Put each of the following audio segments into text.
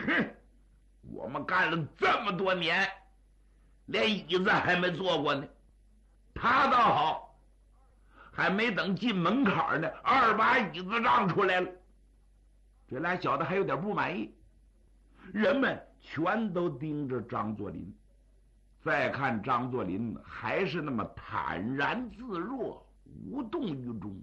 哼，我们干了这么多年，连椅子还没坐过呢。他倒好，还没等进门槛呢，2把椅子让出来了。这俩小子还有点不满意，人们全都盯着张作霖。再看张作霖还是那么坦然自若，无动于衷。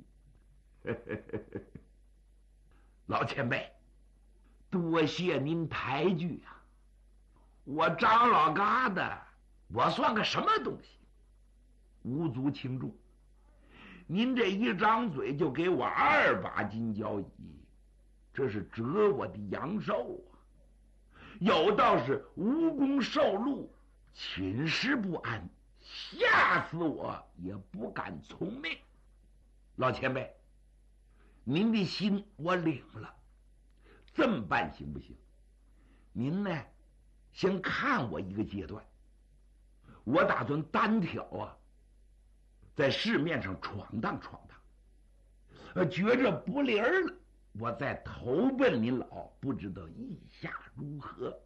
老前辈，多谢您抬举啊！我张老疙瘩，我算个什么东西？无足轻重。您这一张嘴就给我2把金交椅，这是折我的阳寿啊！有道是无功受禄，寝食不安，吓死我也不敢从命。老前辈，您的心我领了，这么办行不行？您呢，先看我一个阶段，我打算单挑啊，在市面上闯荡闯荡，觉着不灵了，我再投奔您老，不知道意下如何？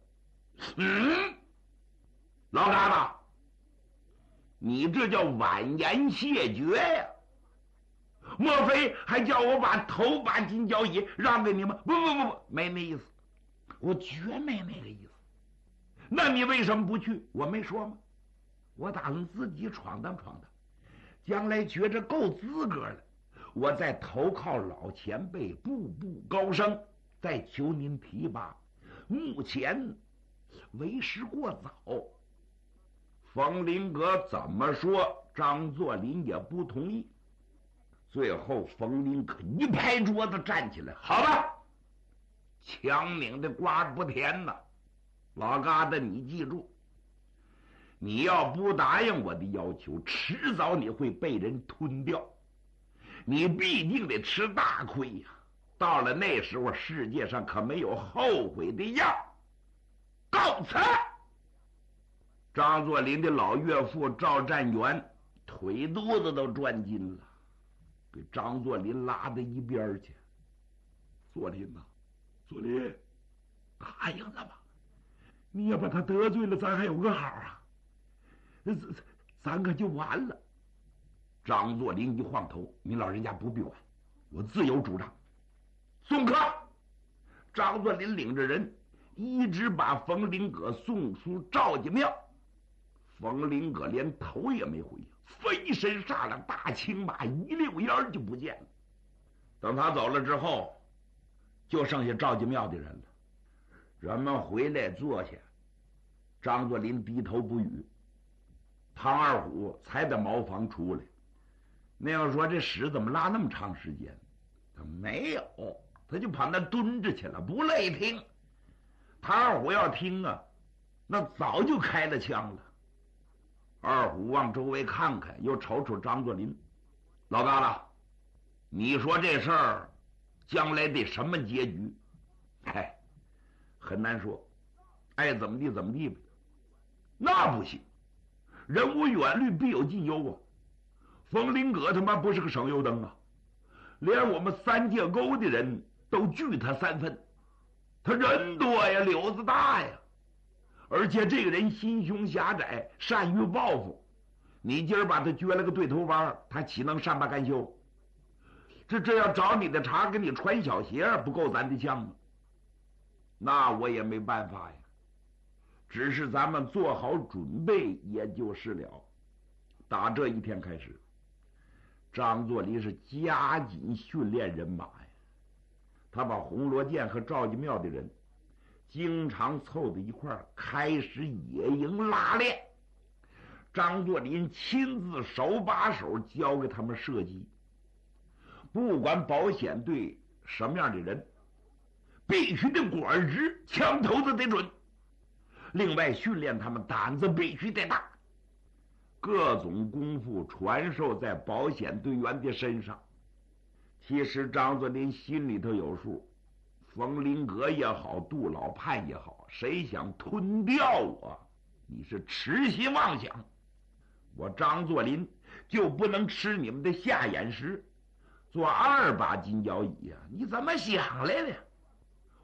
老疙瘩，你这叫婉言谢绝呀！莫非还叫我把金交椅让给你吗？不，没那意思，我绝没那个意思。那你为什么不去？我没说吗？我打算自己闯荡闯荡，将来觉着够资格了，我再投靠老前辈，步步高升，再求您提拔。目前为时过早。冯林阁怎么说，张作霖也不同意。最后冯林阁一拍桌子站起来，好吧，强拧的瓜不甜呐。老疙瘩，你记住，你要不答应我的要求，迟早你会被人吞掉，你必定得吃大亏呀！到了那时候，世界上可没有后悔的药。告辞！张作霖的老岳父赵占元腿肚子都转筋了，给张作霖拉到一边去。作霖呐，作霖，答应了吧？你要把他得罪了，咱还有个好啊，咱可就完了。张作霖一晃头，您老人家不必管，我自有主张。送客！张作霖领着人一直把冯林阁送出赵家庙。冯林阁连头也没回，飞身上了大青马，一溜烟就不见了。等他走了之后，就剩下赵家庙的人了。人们回来坐下，张作霖低头不语。唐二虎才在茅房出来，那样说这屎怎么拉那么长时间？他没有，他就跑那蹲着去了，不乐意听。唐二虎要听啊，那早就开了枪了。二虎往周围看看，又瞅瞅张作霖，老疙瘩，你说这事儿将来得什么结局？嗨，很难说，爱怎么地怎么地吧。那不行，人无远虑必有近忧啊。冯林阁他妈不是个省油灯啊，连我们三界沟的人都惧他3分。他人多呀，柳子大呀，而且这个人心胸狭窄，善于报复。你今儿把他撅了个对头弯，他岂能善罢甘休？这要找你的茬，给你穿小鞋，不够咱的呛吗？那我也没办法呀，只是咱们做好准备也就是了。打这一天开始，张作霖是加紧训练人马呀。他把红罗涧和赵家庙的人经常凑在一块儿，开始野营拉练。张作霖亲自手把手教给他们射击，不管保险队什么样的人，必须得管直，枪头子得准。另外训练他们胆子必须得大，各种功夫传授在保险队员的身上。其实张作霖心里头有数，冯林阁也好，杜老盼也好，谁想吞掉我，你是痴心妄想。我张作霖就不能吃你们的下眼食，做2把金交椅啊？你怎么想来的？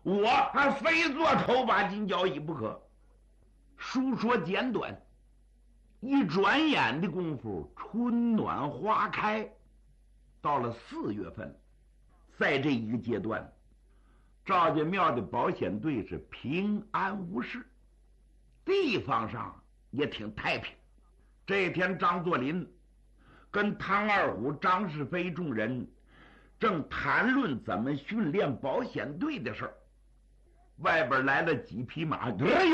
我还非做头把金交椅不可。书说简短，一转眼的功夫，春暖花开，到了4月份，在这一个阶段，赵家庙的保险队是平安无事，地方上也挺太平。这天，张作霖跟唐二虎、张世飞众人正谈论怎么训练保险队的事儿，外边来了几匹马，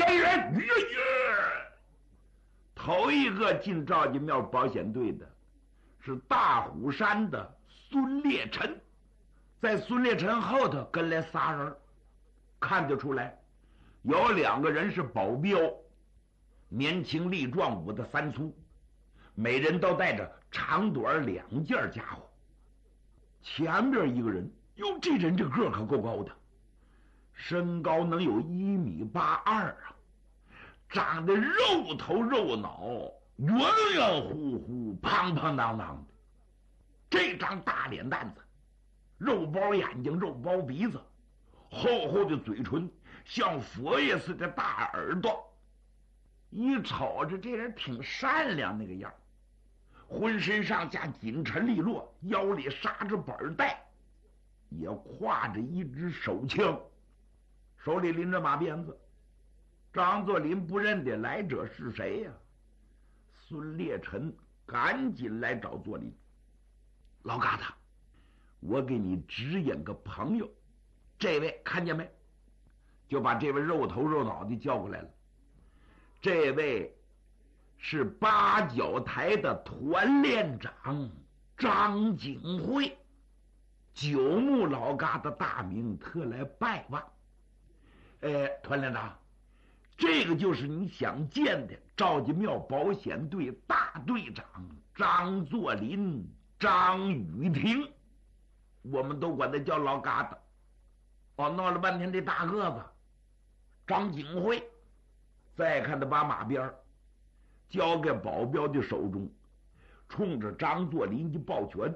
头一个进赵家庙保险队的是大虎山的孙烈臣，在孙烈臣后头跟来仨人，看得出来有2个人是保镖，年轻力壮，武的3粗，每人都带着长短2件家伙。前边一个人，哟，这人这个可够高的，身高能有1.82米啊，长得肉头肉脑，圆圆乎乎，胖胖当当的。这张大脸蛋子，肉包眼睛，肉包鼻子，厚厚的嘴唇，像佛爷似的大耳朵。一瞅着这人挺善良那个样，浑身上下紧沉利落，腰里插着板带，也挎着一支手枪，手里拎着马鞭子。张作霖不认得来者是谁呀？孙烈臣赶紧来找作霖，老疙瘩，我给你指引个朋友，这位看见没？就把这位肉头肉脑的叫过来了。这位是八角台的团练长张景辉，九牧老疙瘩大名，特来拜望。团练长，这个就是你想见的赵家庙保险队大队长张作霖，张雨婷，我们都管他叫老疙瘩。闹了半天这大个子张景辉，再看他把马鞭交给保镖的手中，冲着张作霖一抱拳，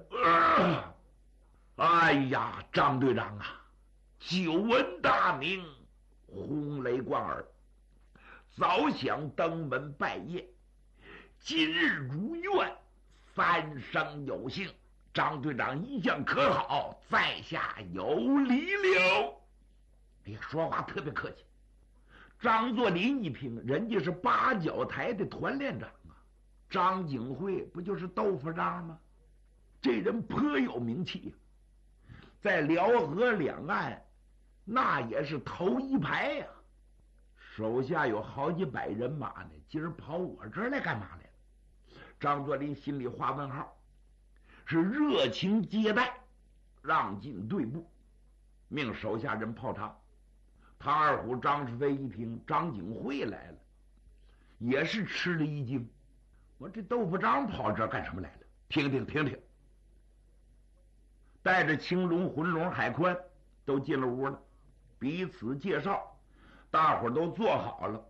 哎呀，张队长啊，久闻大名，轰雷贯耳，早想登门拜谒，今日如愿，3生有幸。张队长一向可好，在下有礼了。哎呀，说话特别客气。张作霖一听，人家是八角台的团练长啊，张景辉不就是豆腐渣吗？这人颇有名气，在辽河两岸那也是头一排呀，手下有好几百人马呢，今儿跑我这儿来干嘛来了？张作霖心里画问号，是热情接待，让进队部，命手下人泡茶。唐二虎、张世飞一听张景辉来了，也是吃了一惊，我这豆腐渣跑这儿干什么来了？听听，带着青龙、浑龙、海宽都进了屋了，彼此介绍，大伙儿都坐好了。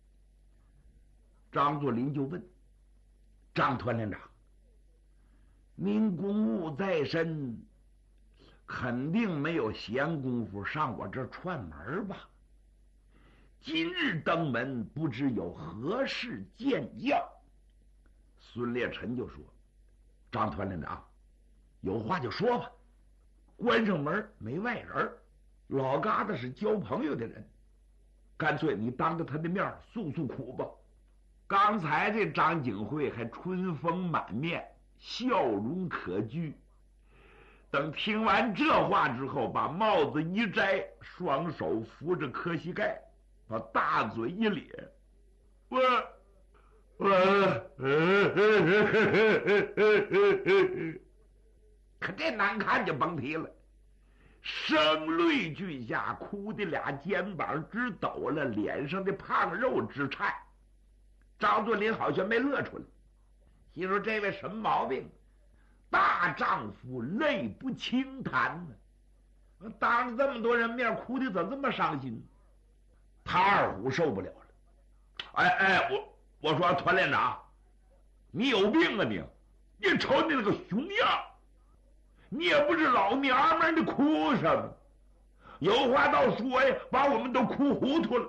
张作霖就问张团连长，您公务在身，肯定没有闲工夫上我这串门吧？今日登门，不知有何事见教？孙烈臣就说：“张团连长，有话就说吧，关上门没外人，老疙瘩是交朋友的人，干脆你当着他的面诉诉苦吧。”刚才这张景辉还春风满面，笑容可掬，等听完这话之后，把帽子一摘，双手扶着磕膝盖，把大嘴一咧，可这难看就甭提了，声泪俱下，哭的俩肩膀直抖了，脸上的胖肉直颤。张作霖好像没乐出来，心说这位什么毛病？大丈夫泪不轻弹呢，当着这么多人面哭的怎么这么伤心？唐二虎受不了了，我说团连长，你有病啊你瞅你那个熊样，你也不是老娘们，你哭什么？ 有话倒说呀，把我们都哭糊涂了。